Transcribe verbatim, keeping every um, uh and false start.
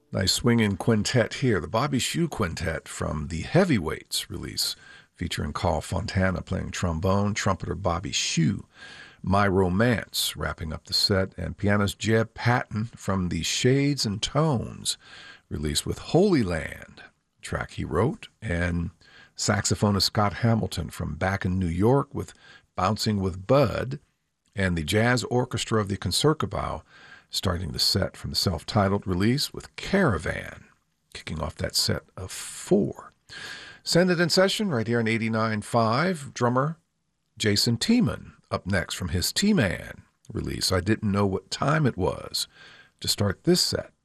Nice swinging quintet here. The Bobby Shew Quintet from the Heavyweights release, featuring Carl Fontana playing trombone, trumpeter Bobby Shew, My Romance wrapping up the set, and pianist Jeb Patton from the Shades and Tones release with Holy Land, a track he wrote, and saxophonist Scott Hamilton from Back in New York with Bouncing with Bud, and the Jazz Orchestra of the Concertgebouw starting the set from the self-titled release with Caravan, kicking off that set of four. Send It in Session right here on eighty-nine point five. Drummer Jason Tiemann up next from his T-Man release, I Didn't Know What Time It Was, to start this set